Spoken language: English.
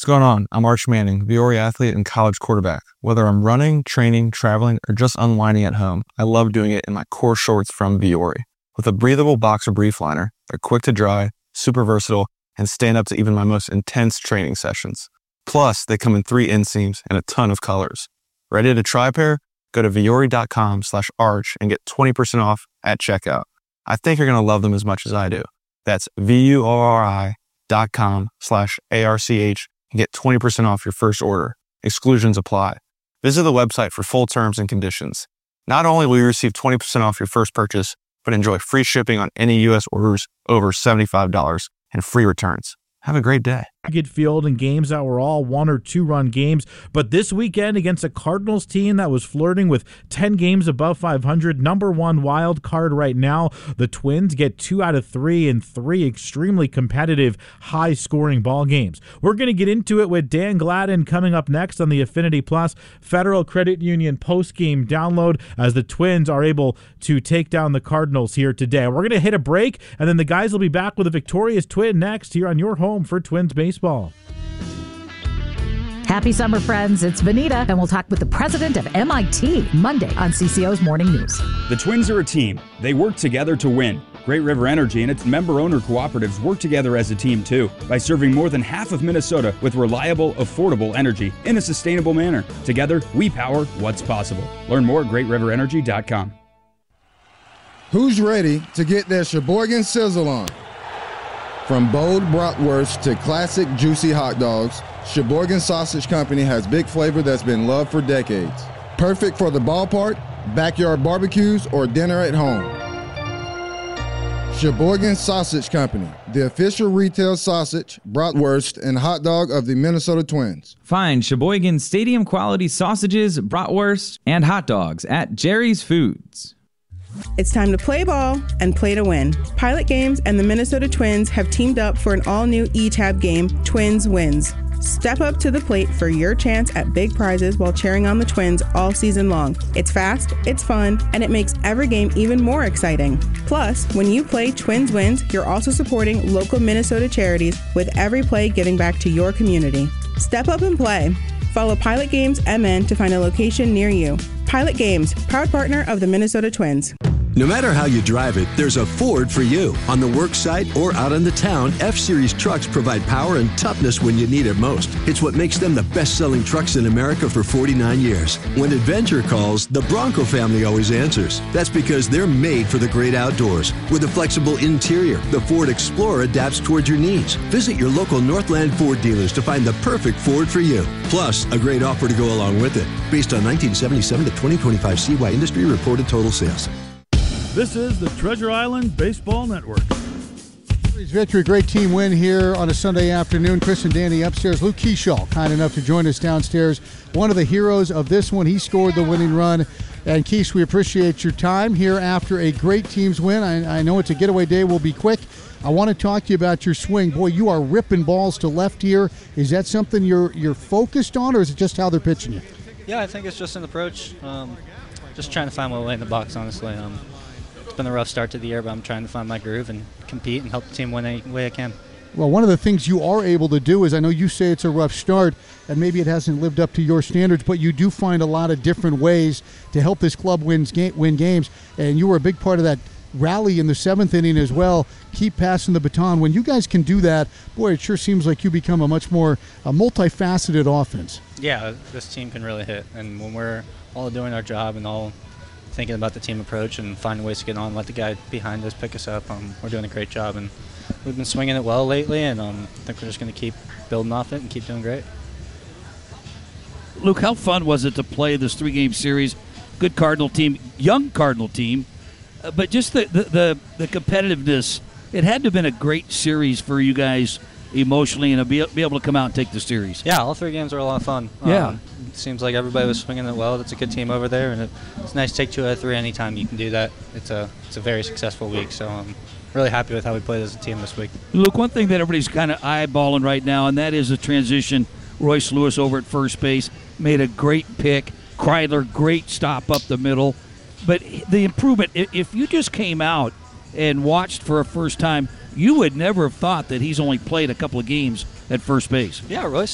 going on? I'm Arch Manning, Viore athlete and college quarterback. Whether I'm running, training, traveling, or just unwinding at home, I love doing it in my core shorts from Viore. With a breathable boxer brief liner, they're quick to dry, super versatile, and stand up to even my most intense training sessions. Plus, they come in 3 inseams and a ton of colors. Ready to try a pair? Go to viore.com/arch and get 20% off at checkout. I think you're going to love them as much as I do. That's VUORI.com/ARCH and get 20% off your first order. Exclusions apply. Visit the website for full terms and conditions. Not only will you receive 20% off your first purchase, but enjoy free shipping on any U.S. orders over $75 and free returns. Have a great day. Field and games that were all 1 or 2 run games, but this weekend against a Cardinals team that was flirting with 10 games above 500, number 1 wild card right now, the Twins get 2 out of 3 in 3 extremely competitive, high-scoring ball games. We're going to get into it with Dan Gladden coming up next on the Affinity Plus Federal Credit Union post-game download as the Twins are able to take down the Cardinals here today. We're going to hit a break, and then the guys will be back with a victorious Twin next here on your home for Twins baseball. Happy summer, friends. It's Vanita, and we'll talk with the president of MIT Monday on CCO's Morning News. The Twins are a team. They work together to win. Great River Energy and its member-owner cooperatives work together as a team, too, by serving more than half of Minnesota with reliable, affordable energy in a sustainable manner. Together, we power what's possible. Learn more at greatriverenergy.com. Who's ready to get their Sheboygan Sizzle on? From bold bratwurst to classic juicy hot dogs, Sheboygan Sausage Company has big flavor that's been loved for decades. Perfect for the ballpark, backyard barbecues, or dinner at home. Sheboygan Sausage Company, the official retail sausage, bratwurst, and hot dog of the Minnesota Twins. Find Sheboygan Stadium quality sausages, bratwurst, and hot dogs at Jerry's Foods. It's time to play ball and play to win. Pilot Games and the Minnesota Twins have teamed up for an all-new E-Tab game, Twins Wins. Step up to the plate for your chance at big prizes while cheering on the Twins all season long. It's fast, it's fun, and it makes every game even more exciting. Plus, when you play Twins Wins, you're also supporting local Minnesota charities with every play giving back to your community. Step up and play. Follow Pilot Games MN to find a location near you. Pilot Games, proud partner of the Minnesota Twins. No matter how you drive it, there's a Ford for you. On the work site or out in the town, F-Series trucks provide power and toughness when you need it most. It's what makes them the best-selling trucks in America for 49 years. When adventure calls, the Bronco family always answers. That's because they're made for the great outdoors. With a flexible interior, the Ford Explorer adapts toward your needs. Visit your local Northland Ford dealers to find the perfect Ford for you. Plus, a great offer to go along with it. Based on 1977 to 2025 CY industry reported total sales. This is the Treasure Island Baseball Network. Victory, great team win here on a Sunday afternoon. Chris and Danny upstairs. Luke Keeschall, kind enough to join us downstairs. One of the heroes of this one. He scored the winning run. And Keesh, we appreciate your time here after a great team's win. I know it's a getaway day. We'll be quick. I want to talk to you about your swing. Boy, you are ripping balls to left here. Is that something you're focused on, or is it just how they're pitching you? Yeah, I think it's just an approach. Just trying to find my way in the box, honestly. It's been a rough start to the year, but I'm trying to find my groove and compete and help the team win any way I can. Well, one of the things you are able to do is, I know you say it's a rough start, and maybe it hasn't lived up to your standards, but you do find a lot of different ways to help this club win games, and you were a big part of that rally in the 7th inning as well. Keep passing the baton. When you guys can do that, boy, it sure seems like you become a much more multifaceted offense. Yeah, this team can really hit, and when we're all doing our job and all thinking about the team approach and finding ways to get on, let the guy behind us pick us up, we're doing a great job, and we've been swinging it well lately, and I think we're just going to keep building off it and keep doing great. Luke, how fun was it to play this 3-game series? Good Cardinal team, young Cardinal team, but just the competitiveness. It had to have been a great series for you guys emotionally, and to be able to come out and take the series. Yeah, all 3 games were a lot of fun. Yeah. It seems like everybody was swinging it well. That's a good team over there, and it's nice to take 2 out of 3 anytime you can do that. It's a very successful week, so I'm really happy with how we played as a team this week. Luke, one thing that everybody's kind of eyeballing right now, and that is the transition. Royce Lewis over at first base made a great pick. Kreidler, great stop up the middle. But the improvement, if you just came out and watched for a first time, you would never have thought that he's only played a couple of games at first base. Yeah, Royce